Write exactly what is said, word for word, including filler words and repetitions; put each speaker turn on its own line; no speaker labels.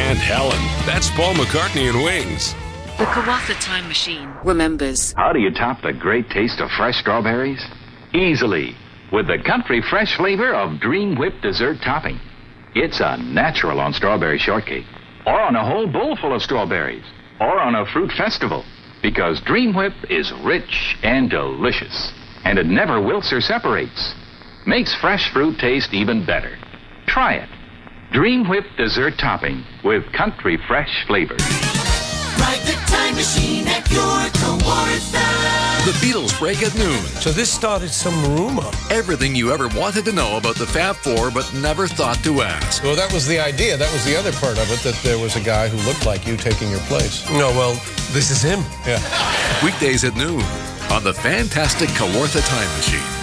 Aunt Helen. That's Paul McCartney and Wings.
The Kawatha Time Machine remembers.
How do you top the great taste of fresh strawberries? Easily, with the country fresh flavor of Dream Whip dessert topping. It's a natural on strawberry shortcake, or on a whole bowl full of strawberries, or on a fruit festival, because Dream Whip is rich and delicious, and it never wilts or separates. Makes fresh fruit taste even better. Try it. Dream Whip dessert topping with country fresh flavors.
Ride the time machine at your Kawartha.
The Beatles break at noon.
So this started some rumor.
Everything you ever wanted to know about the Fab Four but never thought to ask.
Well, that was the idea. That was the other part of it, that there was a guy who looked like you taking your place.
No, well, this is him.
Yeah.
Weekdays at noon on the fantastic Kawartha Time Machine.